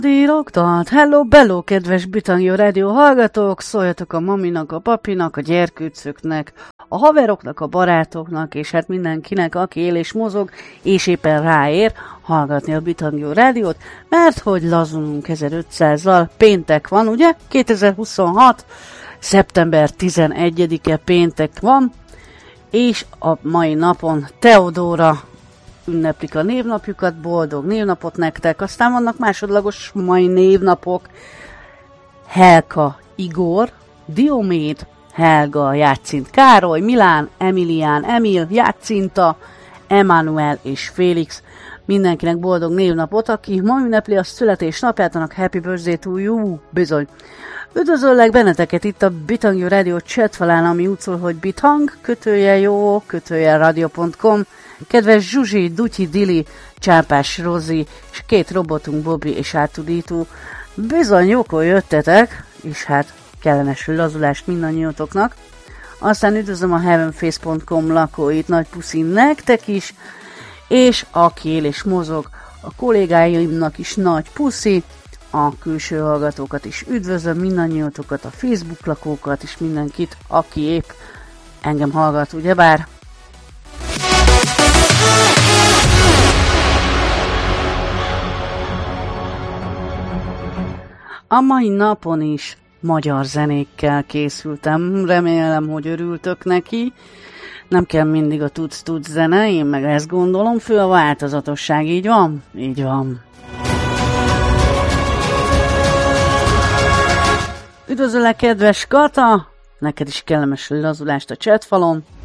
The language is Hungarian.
Díroktalt, hello, bello, kedves Bitangyo rádió hallgatók, szóljatok a maminak, a papinak, a gyerkőcöknek, a haveroknak, a barátoknak, és hát mindenkinek, aki él és mozog, és éppen ráér hallgatni a Bitangyo rádiót, mert hogy lazulunk 1500-zal, péntek van, ugye? 2026, szeptember 11-e péntek van, és a mai napon Teodóra ünneplik a névnapjukat, boldog névnapot nektek, aztán vannak másodlagos mai névnapok, Helka Igor, Dioméd, Helga, Játszint Károly, Milán, Emilián, Emil, Játszinta, Emmanuel és Félix. Mindenkinek boldog névnapot, aki ma ünnepli a születésnapját, annak happy birthday to you, bizony. Üdvözöllek benneteket itt a Bitangyo rádió chatfalán, ami úgy szól, hogy bitang, _jó, _radio.com. Kedves Zsuzsi, Dutyi, Dili, Csápás Rozi, és két robotunk, Bobby és Átudító. Bizony jókor jöttetek, és hát kellemes lazulást mindannyiótoknak. Aztán üdvözlöm a heavenface.com lakóit, nagy puszi nektek is, és aki él és mozog, a kollégáimnak is nagy puszi, a külső hallgatókat is üdvözlöm, mindannyiótokat, a Facebook lakókat és mindenkit, aki épp engem hallgat, ugyebár. A mai napon is magyar zenékkel készültem, remélem, hogy örültök neki. Nem kell mindig a tudsz zene, én meg ezt gondolom, fő a változatosság, így van? Így van. Üdvözöllek, kedves Kata! Neked is kellemes lazulást a chatfalon.